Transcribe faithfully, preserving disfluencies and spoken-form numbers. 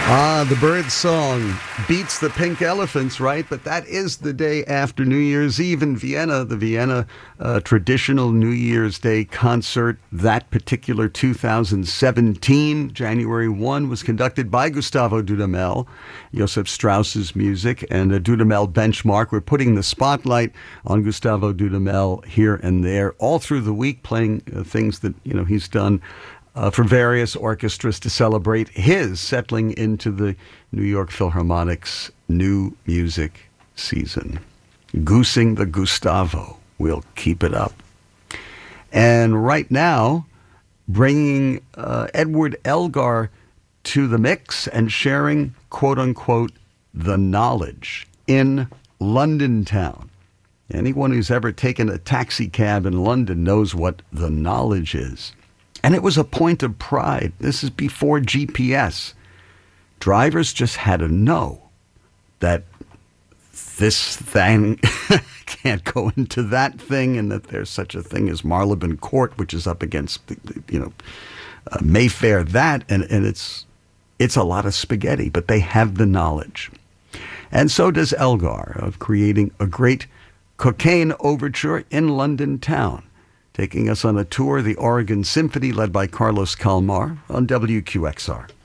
Ah, the bird song beats the pink elephants, right? But that is the day after New Year's Eve in Vienna, the Vienna uh, traditional New Year's Day concert. That particular two thousand seventeen, January first, was conducted by Gustavo Dudamel, Joseph Strauss's music, and a Dudamel benchmark. We're putting the spotlight on Gustavo Dudamel here and there, all through the week, playing uh, things that, you know, he's done Uh, for various orchestras to celebrate his settling into the New York Philharmonic's new music season. Goosing the Gustavo. We'll keep it up. And right now, bringing uh, Edward Elgar to the mix and sharing, quote unquote, the knowledge in London town. Anyone who's ever taken a taxi cab in London knows what the knowledge is. And it was a point of pride. This is before G P S. Drivers just had to know that this thing can't go into that thing, and that there's such a thing as Marylebone Court, which is up against, you know, uh, Mayfair. That and and it's it's a lot of spaghetti, but they have the knowledge, and so does Elgar, of creating a great cocaine overture in London town. Taking us on a tour, the Oregon Symphony, led by Carlos Kalmar, on W Q X R.